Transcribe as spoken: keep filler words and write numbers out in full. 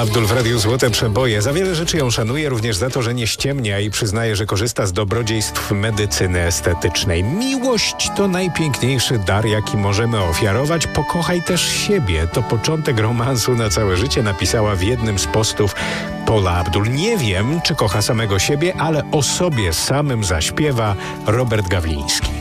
Abdul w Radiu Złote Przeboje. Za wiele rzeczy ją szanuje, również za to, że nie ściemnia i przyznaje, że korzysta z dobrodziejstw medycyny estetycznej. Miłość to najpiękniejszy dar, jaki możemy ofiarować. Pokochaj też siebie. To początek romansu na całe życie, napisała w jednym z postów Paula Abdul. Nie wiem, czy kocha samego siebie, ale o sobie samym zaśpiewa Robert Gawliński.